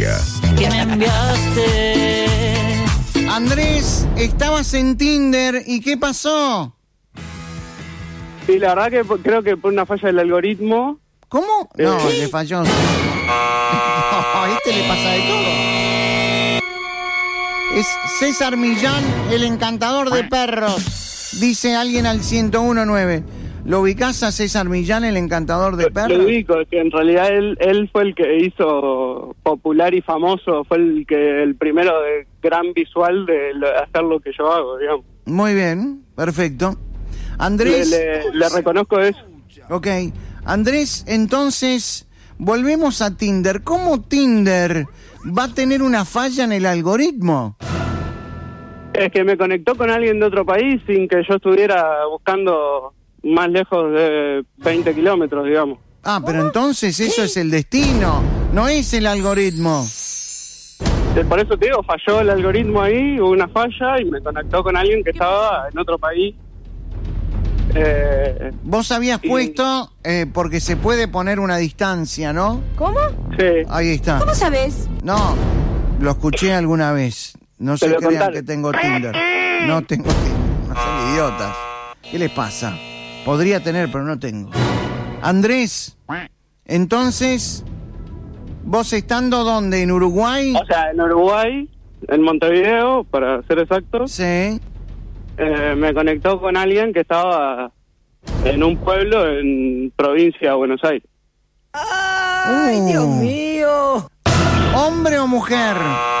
Colombia. Que me enviaste. Andrés, estabas en Tinder y ¿qué pasó? Sí, la verdad que creo que por una falla del algoritmo. ¿Cómo? No, le falló. No, a este le pasa de todo. Es César Millán, el encantador de perros, dice alguien al 1019. ¿Lo ubicás a César Millán, el encantador de perros? Lo ubico, que en realidad él fue el que hizo popular y famoso, fue el primero de gran visual de hacer lo que yo hago, digamos. Muy bien, perfecto. Andrés... Le reconozco eso. Ok. Andrés, entonces, volvemos a Tinder. ¿Cómo Tinder va a tener una falla en el algoritmo? Es que me conectó con alguien de otro país sin que yo estuviera buscando más lejos de 20 kilómetros, digamos. Ah, pero entonces eso es el destino, no es el algoritmo. Por eso te digo, falló el algoritmo ahí, hubo una falla y me conectó con alguien que estaba en otro país. Vos habías puesto, porque se puede poner una distancia, ¿no? ¿Cómo? Sí. Ahí está. ¿Cómo sabes? No, lo escuché alguna vez. No se crean contaré. que tengo Tinder. No tengo Tinder, no son idiotas. ¿Qué les pasa? Podría tener, pero no tengo. Andrés, entonces, ¿vos estando dónde? ¿En Uruguay? O sea, en Uruguay, en Montevideo, para ser exactos. Sí. Me conectó con alguien que estaba en un pueblo en provincia de Buenos Aires. ¡Ay, Dios mío! ¿Hombre o mujer?